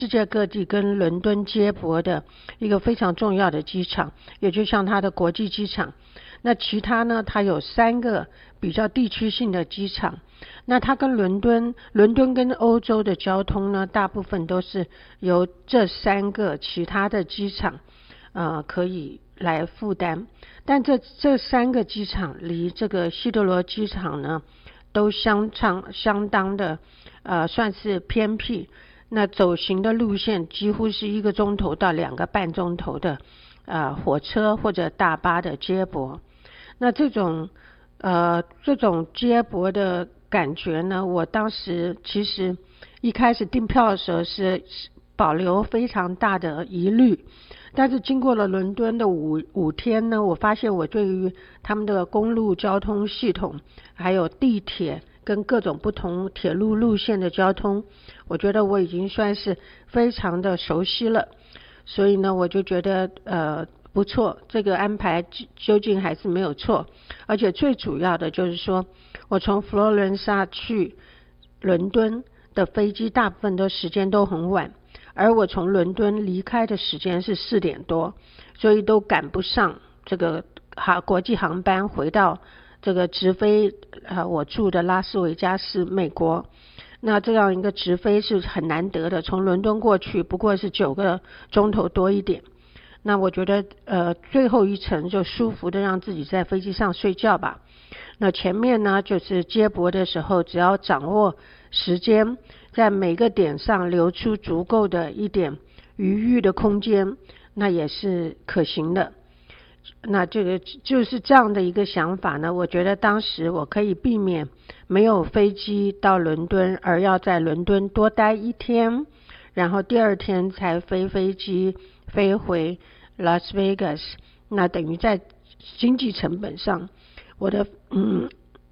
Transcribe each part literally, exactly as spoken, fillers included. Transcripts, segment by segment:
世界各地跟伦敦接驳的一个非常重要的机场，也就像它的国际机场。那其他呢，它有三个比较地区性的机场。那它跟伦敦，伦敦跟欧洲的交通呢，大部分都是由这三个其他的机场呃可以来负担。但这这三个机场离这个希德罗机场呢，都相当相当的呃算是偏僻。那走行的路线几乎是一个钟头到两个半钟头的呃火车或者大巴的接驳。那这种呃这种接驳的感觉呢，我当时其实一开始订票的时候是保留非常大的疑虑，但是经过了伦敦的五五天呢，我发现我对于他们的公路交通系统还有地铁跟各种不同铁路路线的交通，我觉得我已经算是非常的熟悉了。所以呢，我就觉得呃不错，这个安排究竟还是没有错。而且最主要的就是说，我从佛罗伦萨去伦敦的飞机大部分的时间都很晚，而我从伦敦离开的时间是四点多，所以都赶不上这个国际航班回到这个直飞呃我住的拉斯维加斯美国。那这样一个直飞是很难得的，从伦敦过去不过是九个钟头多一点。那我觉得呃最后一程就舒服的让自己在飞机上睡觉吧。那前面呢，就是接驳的时候只要掌握时间，在每个点上留出足够的一点余裕的空间，那也是可行的。那这个就是这样的一个想法呢，我觉得当时我可以避免没有飞机到伦敦，而要在伦敦多待一天，然后第二天才飞飞机飞回 Las Vegas。 那等于在经济成本上，我的嗯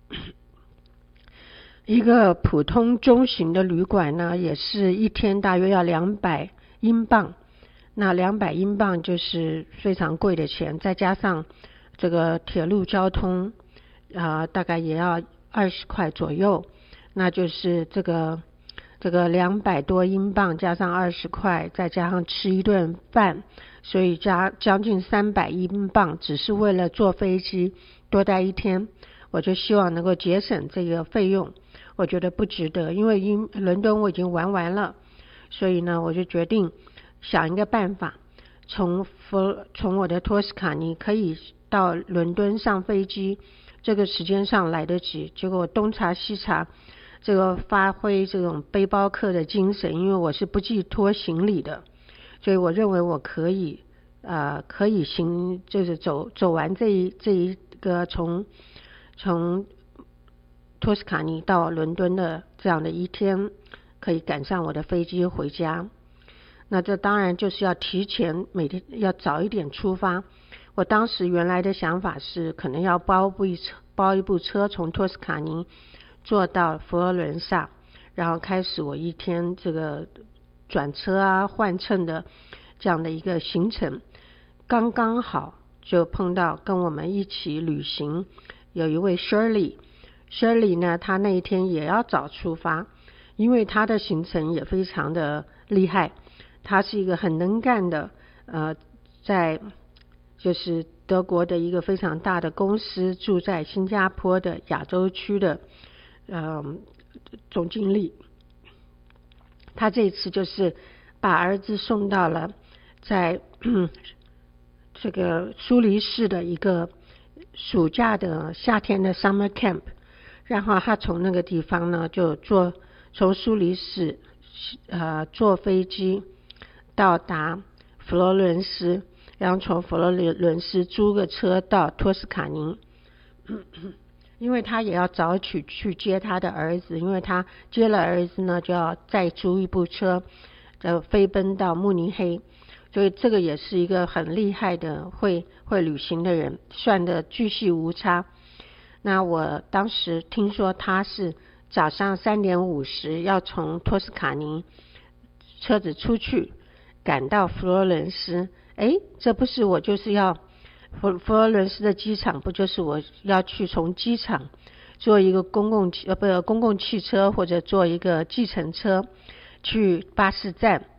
一个普通中型的旅馆呢，也是一天大约要两百英镑。那两百英镑就是非常贵的钱，再加上这个铁路交通啊、呃，大概也要二十块左右。那就是这个这个两百多英镑加上二十块，再加上吃一顿饭，所以加将近三百英镑，只是为了坐飞机多待一天。我就希望能够节省这个费用，我觉得不值得，因为英伦敦我已经玩完了，所以呢，我就决定想一个办法，从佛从我的托斯卡尼可以到伦敦上飞机，这个时间上来得及。结果我东查西查，这个发挥这种背包客的精神，因为我是不寄托行李的，所以我认为我可以呃可以行，就是走走完这一这一个从从托斯卡尼到伦敦的这样的一天，可以赶上我的飞机回家。那这当然就是要提前每天要早一点出发。我当时原来的想法是可能要包部车包一部车从托斯卡尼坐到佛罗伦萨，然后开始我一天这个转车啊换乘的这样的一个行程。刚刚好就碰到跟我们一起旅行有一位 Shirley Shirley 呢，她那一天也要早出发，因为她的行程也非常的厉害。他是一个很能干的呃，在就是德国的一个非常大的公司，住在新加坡的亚洲区的呃总经理。他这次就是把儿子送到了在这个苏黎世的一个暑假的夏天的 summer camp， 然后他从那个地方呢就坐从苏黎世呃坐飞机到达佛罗伦斯，然后从佛罗伦斯租个车到托斯卡尼，因为他也要早起去接他的儿子，因为他接了儿子呢就要再租一部车就飞奔到慕尼黑，所以这个也是一个很厉害的会会旅行的人，算得巨细无差。那我当时听说他是早上三点五十要从托斯卡尼车子出去赶到佛罗伦斯，诶，这不是我就是要佛佛罗伦斯的机场，不就是我要去从机场坐一个公共呃不公共汽车或者坐一个计程车去巴士站，